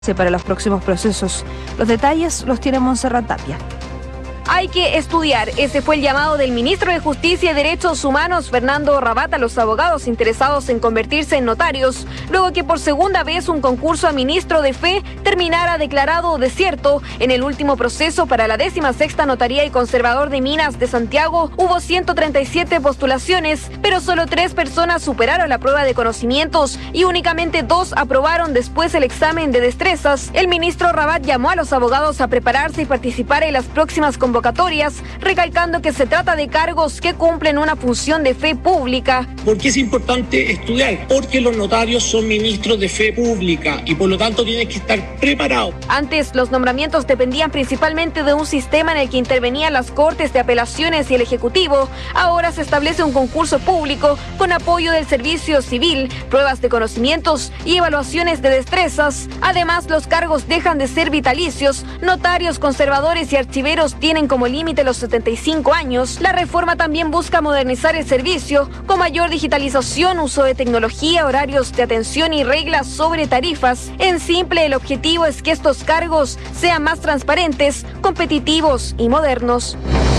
para los próximos procesos. Los detalles los tiene Montserrat Tapia. Hay que estudiar. Ese fue el llamado del ministro de Justicia y Derechos Humanos, Fernando Rabat, a los abogados interesados en convertirse en notarios, luego que por segunda vez un concurso a ministro de fe terminara declarado desierto. En el último proceso para la 16ª Notaría y Conservador de Minas de Santiago hubo 137 postulaciones, pero solo 3 personas superaron la prueba de conocimientos y únicamente 2 aprobaron después el examen de destrezas. El ministro Rabat llamó a los abogados a prepararse y participar en las próximas convocatorias, recalcando que se trata de cargos que cumplen una función de fe pública. ¿Por qué es importante estudiar? Porque los notarios son ministros de fe pública y por lo tanto tienen que estar preparados. Antes, los nombramientos dependían principalmente de un sistema en el que intervenían las Cortes de Apelaciones y el Ejecutivo. Ahora se establece un concurso público con apoyo del Servicio Civil, pruebas de conocimientos y evaluaciones de destrezas. Además, los cargos dejan de ser vitalicios. Notarios, conservadores y archiveros tienen como límite los 75 años. La reforma también busca modernizar el servicio con mayor digitalización, uso de tecnología, horarios de atención y reglas sobre tarifas. En simple, el objetivo es que estos cargos sean más transparentes, competitivos y modernos.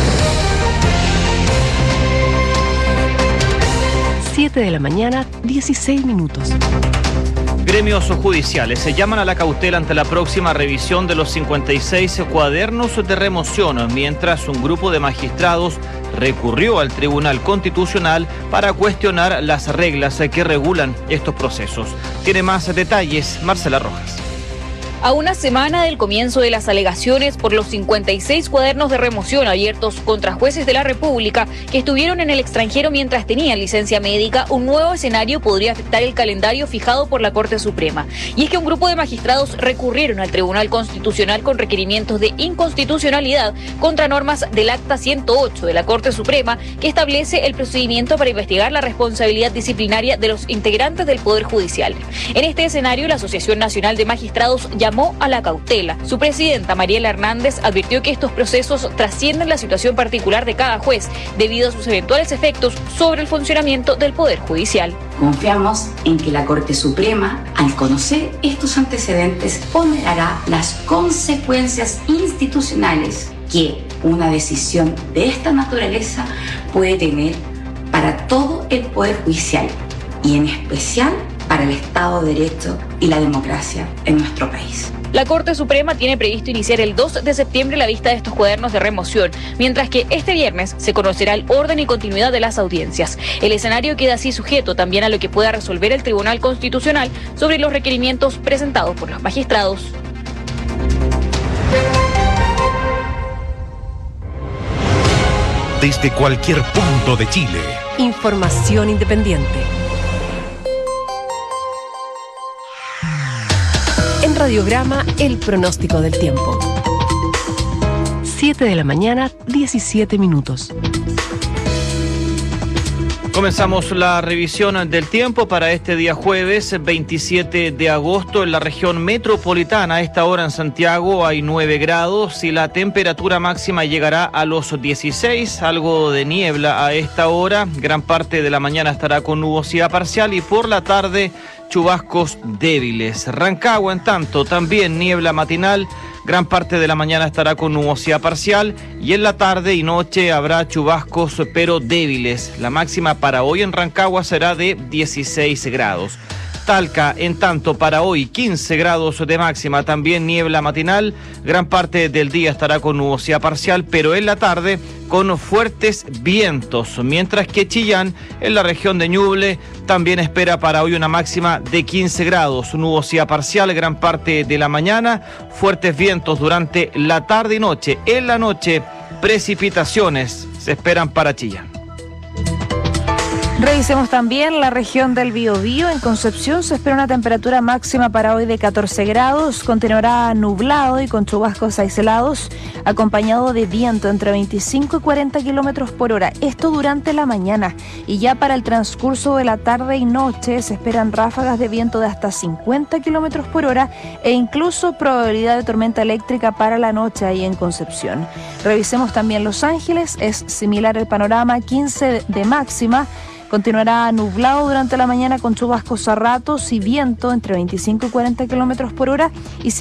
7 de la mañana, 16 minutos. Gremios judiciales se llaman a la cautela ante la próxima revisión de los 56 cuadernos de remoción, mientras un grupo de magistrados recurrió al Tribunal Constitucional para cuestionar las reglas que regulan estos procesos. Tiene más detalles Marcela Rojas. A una semana del comienzo de las alegaciones por los 56 cuadernos de remoción abiertos contra jueces de la República que estuvieron en el extranjero mientras tenían licencia médica, un nuevo escenario podría afectar el calendario fijado por la Corte Suprema. Y es que un grupo de magistrados recurrieron al Tribunal Constitucional con requerimientos de inconstitucionalidad contra normas del Acta 108 de la Corte Suprema, que establece el procedimiento para investigar la responsabilidad disciplinaria de los integrantes del Poder Judicial. En este escenario, la Asociación Nacional de Magistrados llamó a la cautela. Su presidenta, Mariela Hernández, advirtió que estos procesos trascienden la situación particular de cada juez debido a sus eventuales efectos sobre el funcionamiento del Poder Judicial. Confiamos en que la Corte Suprema, al conocer estos antecedentes, ponderará las consecuencias institucionales que una decisión de esta naturaleza puede tener para todo el Poder Judicial y en especial para el Estado de Derecho y la democracia en nuestro país. La Corte Suprema tiene previsto iniciar el 2 de septiembre la vista de estos cuadernos de remoción, mientras que este viernes se conocerá el orden y continuidad de las audiencias. El escenario queda así sujeto también a lo que pueda resolver el Tribunal Constitucional sobre los requerimientos presentados por los magistrados. Desde cualquier punto de Chile. Información independiente. En Radiograma, el pronóstico del tiempo. 7 de la mañana, 17 minutos. Comenzamos la revisión del tiempo para este día jueves 27 de agosto en la región metropolitana. A esta hora en Santiago hay 9 grados y la temperatura máxima llegará a los 16, algo de niebla a esta hora. Gran parte de la mañana estará con nubosidad parcial y por la tarde chubascos débiles. Rancagua, en tanto, también niebla matinal. Gran parte de la mañana estará con nubosidad parcial y en la tarde y noche habrá chubascos pero débiles. La máxima para hoy en Rancagua será de 16 grados. Talca, en tanto, para hoy 15 grados de máxima, también niebla matinal. Gran parte del día estará con nubosidad parcial, pero en la tarde con fuertes vientos, mientras que Chillán, en la región de Ñuble, también espera para hoy una máxima de 15 grados, nubosidad parcial gran parte de la mañana, fuertes vientos durante la tarde y noche. En la noche, precipitaciones se esperan para Chillán. Revisemos también la región del Biobío. En Concepción se espera una temperatura máxima para hoy de 14 grados. Continuará nublado y con chubascos aislados, acompañado de viento entre 25 y 40 kilómetros por hora. Esto durante la mañana. Y ya para el transcurso de la tarde y noche se esperan ráfagas de viento de hasta 50 kilómetros por hora e incluso probabilidad de tormenta eléctrica para la noche ahí en Concepción. Revisemos también Los Ángeles. Es similar el panorama, 15 de máxima, Continuará nublado durante la mañana con chubascos a ratos y viento entre 25 y 40 kilómetros por hora. Y